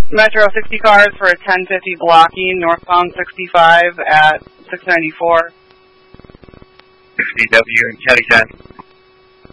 Metro 60 cars for a 1050 blocking, northbound 65 at 694. 60W and Kelly 10.